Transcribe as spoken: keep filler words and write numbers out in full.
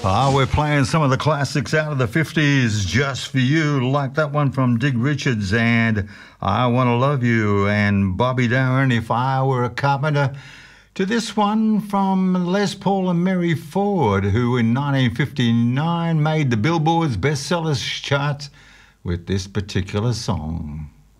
Ah, we're playing some of the classics out of the fifties just for you, like that one from Dig Richards and I Want to Love You, and Bobby Darin, If I Were a Carpenter, to this one from Les Paul and Mary Ford, who in nineteen fifty-nine made the Billboard's bestsellers charts with this particular song.